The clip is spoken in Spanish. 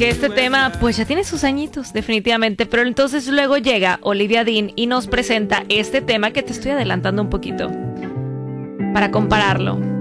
que este tema pues ya tiene sus añitos, definitivamente. Pero entonces luego llega Olivia Dean y nos presenta este tema que te estoy adelantando un poquito para compararlo.